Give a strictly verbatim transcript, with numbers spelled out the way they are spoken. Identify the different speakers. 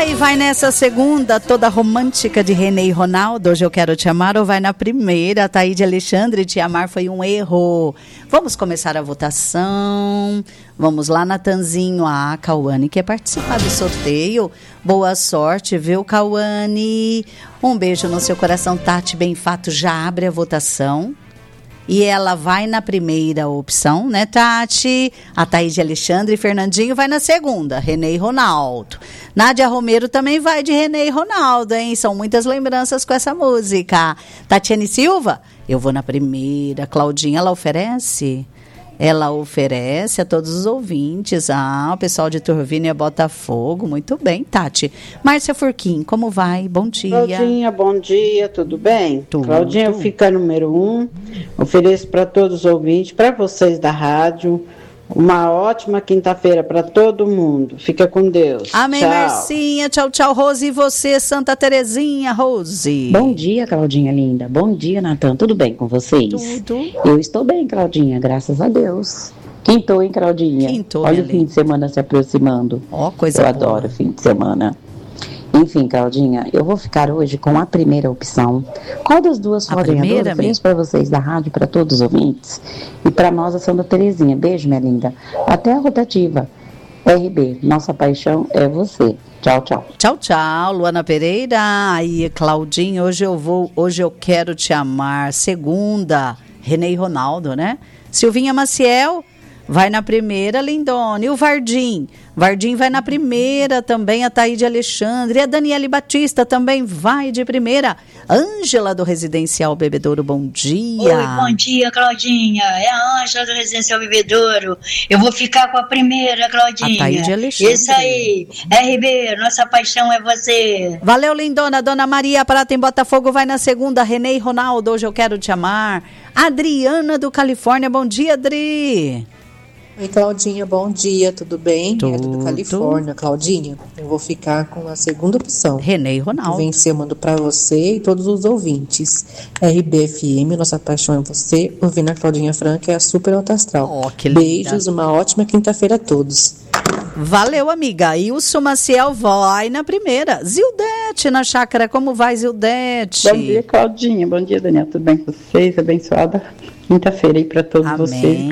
Speaker 1: aí, vai nessa segunda, toda romântica de René e Ronaldo, Hoje Eu Quero Te Amar, ou vai na primeira, Taíde Alexandre, Te Amar Foi Um Erro? Vamos começar a votação. Vamos lá, Natanzinho. Ah, Cauane quer participar do sorteio. Boa sorte, viu, Cauane? Um beijo no seu coração. Tati Benfato já abre a votação. E ela vai na primeira opção, né, Tati? A Thaís de Alexandre e Fernandinho vai na segunda, René e Ronaldo. Nádia Romero também vai de René e Ronaldo, hein? São muitas lembranças com essa música. Tatiane Silva, eu vou na primeira. Claudinha, ela oferece? Ela oferece a todos os ouvintes. Ah, o pessoal de Turvínia Botafogo. Muito bem, Tati. Márcia Furquim, como vai? Bom dia.
Speaker 2: Claudinha, bom dia, tudo bem?
Speaker 1: Tudo.
Speaker 2: Claudinha, eu fico a número um. Ofereço para todos os ouvintes, para vocês da rádio, uma ótima quinta-feira para todo mundo. Fica com Deus.
Speaker 1: Amém,
Speaker 2: tchau.
Speaker 1: Marcinha. Tchau, tchau, Rose. E você, Santa Terezinha, Rose?
Speaker 3: Bom dia, Claudinha linda. Bom dia, Natan. Tudo bem com vocês?
Speaker 1: Tudo.
Speaker 3: Eu estou bem, Claudinha, graças a Deus. Quintou, hein, Claudinha?
Speaker 1: Quintou,
Speaker 3: Olha o
Speaker 1: minha
Speaker 3: fim
Speaker 1: linda.
Speaker 3: de semana se aproximando.
Speaker 1: Ó, coisa
Speaker 3: Eu
Speaker 1: boa.
Speaker 3: adoro fim de semana. Enfim, Claudinha, eu vou ficar hoje com a primeira opção. Qual das duas
Speaker 1: A
Speaker 3: forem?
Speaker 1: primeira,
Speaker 3: Eu ofereço para vocês da rádio, para todos os ouvintes. E para nós, a Santa Terezinha. Beijo, minha linda. Até a rotativa. R B, nossa paixão é você. Tchau, tchau.
Speaker 1: Tchau, tchau, Luana Pereira. Aí, Claudinha, hoje eu vou, hoje eu quero te amar. Segunda, René e Ronaldo, né? Silvinha Maciel vai na primeira, Lindona. E o Vardim? Vardim vai na primeira também, a Taíde Alexandre. E a Daniele Batista também vai de primeira. Ângela do Residencial Bebedouro, bom dia.
Speaker 4: Oi, bom dia, Claudinha. É a Ângela do Residencial Bebedouro. Eu vou ficar com a primeira, Claudinha.
Speaker 1: A Taíde Alexandre.
Speaker 4: Isso aí. R B, nossa paixão é você.
Speaker 1: Valeu, Lindona. Dona Maria Prata em Botafogo vai na segunda. René e Ronaldo, hoje eu quero te amar. Adriana do Califórnia, bom dia, Adri.
Speaker 5: Oi, Claudinha, bom dia, tudo bem?
Speaker 1: Tudo.
Speaker 5: É do Califórnia, Claudinha. Eu vou ficar com a segunda opção.
Speaker 1: René e
Speaker 5: Que
Speaker 1: Ronaldo.
Speaker 5: venceu, eu mando pra você e todos os ouvintes. R B F M, nossa paixão é você. Ouvindo a Claudinha Franca é a super alta astral.
Speaker 1: Oh, que linda.
Speaker 5: Beijos, uma ótima quinta-feira a todos.
Speaker 1: Valeu, amiga. Ilson Maciel vai na primeira. Zildete na chácara, como vai, Zildete?
Speaker 6: Bom dia, Claudinha. Bom dia, Daniela. Tudo bem com vocês? Abençoada quinta-feira aí para todos
Speaker 1: Amém.
Speaker 6: vocês.